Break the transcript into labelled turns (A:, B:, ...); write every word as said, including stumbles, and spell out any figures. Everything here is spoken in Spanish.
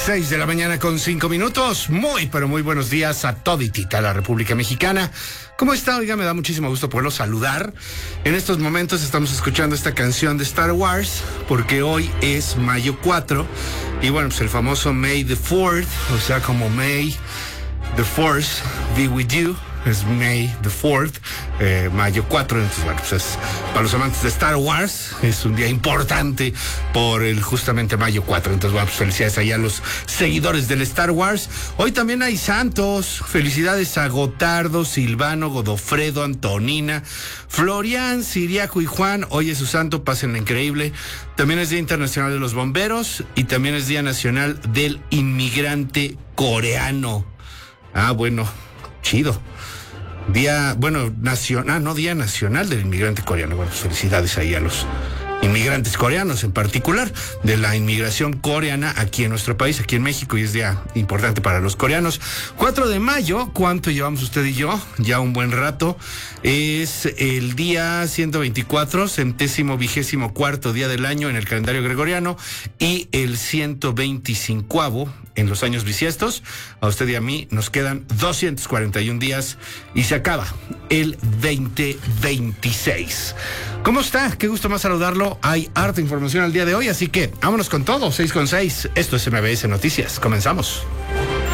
A: Seis de la mañana con cinco minutos. Muy, pero muy buenos días a toditita la República Mexicana. ¿Cómo está? Oiga, me da muchísimo gusto poderlo saludar. En estos momentos estamos escuchando esta canción de Star Wars, porque hoy es mayo cuatro. Y bueno, pues el famoso May the fourth, o sea, como May the Force be with you. Es May the fourth, eh, mayo cuatro. Entonces, bueno, pues es, para los amantes de Star Wars es un día importante por el justamente mayo cuatro. Entonces, bueno, pues felicidades allá a los seguidores del Star Wars. Hoy también hay santos. Felicidades a Gotardo, Silvano, Godofredo, Antonina, Florian, Siriaco y Juan. Hoy es su santo, pásenla increíble. También es Día Internacional de los Bomberos y también es Día Nacional del Inmigrante Coreano. Ah, bueno, chido. Día, bueno, nacional, ah, no, Día Nacional del Inmigrante Coreano. Bueno, pues felicidades ahí a los inmigrantes coreanos, en particular de la inmigración coreana aquí en nuestro país, aquí en México, y es día importante para los coreanos. cuatro de mayo, ¿cuánto llevamos usted y yo? Ya un buen rato. Es el día ciento veinticuatro, centésimo vigésimo cuarto día del año en el calendario gregoriano y el ciento veinticincuavo en los años bisiestos. A usted y a mí nos quedan doscientos cuarenta y un días y se acaba el veinte veintiséis. ¿Cómo está? Qué gusto más saludarlo. Hay harta información al día de hoy, así que vámonos con todo. seis con seis. Esto es M B S Noticias. Comenzamos.